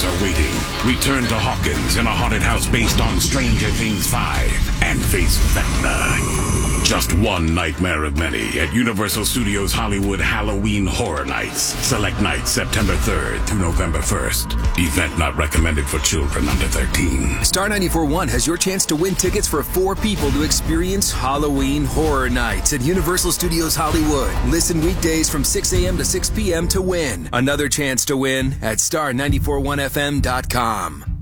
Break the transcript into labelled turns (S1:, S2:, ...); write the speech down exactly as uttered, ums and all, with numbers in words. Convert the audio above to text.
S1: are waiting. Return to Hawkins in a haunted house based on Stranger Things five and face Vecna. Just one nightmare of many at Universal Studios Hollywood Halloween Horror Nights. Select nights September third through November first. Event not recommended for children under thirteen.
S2: Star ninety-four point one has your chance to win tickets for four people to experience Halloween Horror Nights at Universal Studios Hollywood. Listen weekdays from six a.m. to six p.m. to win. Another chance to win at star nine four one f m dot com.